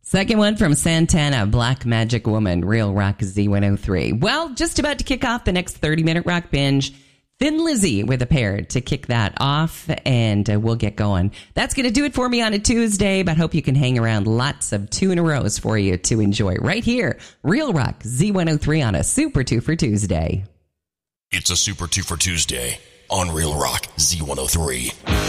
Second one from Santana, Black Magic Woman, Real Rock Z103. Well, just about to kick off the next 30-minute rock binge. Thin Lizzy with a pair to kick that off, and we'll get going. That's going to do it for me on a Tuesday, but hope you can hang around. Lots of two-in-a-rows for you to enjoy right here. Real Rock Z103 on a Super 2 for Tuesday. It's a Super 2 for Tuesday on Real Rock Z103.